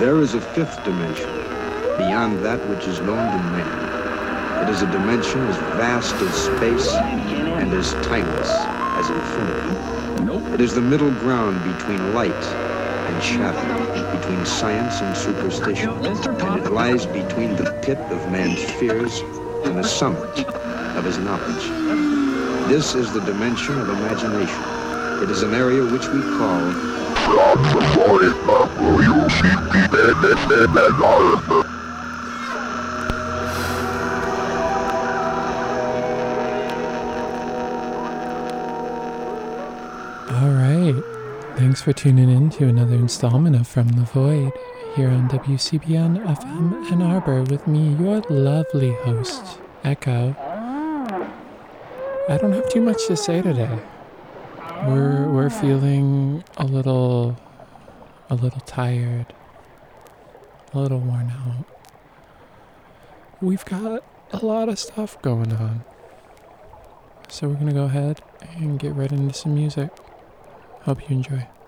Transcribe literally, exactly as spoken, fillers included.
There is a fifth dimension, beyond that which is known to man. It is a dimension as vast as space and as timeless as infinity. It is the middle ground between light and shadow, between science and superstition, and it lies between the pit of man's fears and the summit of his knowledge. This is the dimension of imagination. It is an area which we call All right. Thanks for tuning in to another installment of From the Void here on W C B N F M Ann Arbor with me, your lovely host, Echo. I don't have too much to say today. We're we're feeling a little a little tired, a little worn out. We've got a lot of stuff going on. So we're gonna go ahead and get right into some music. Hope you enjoy.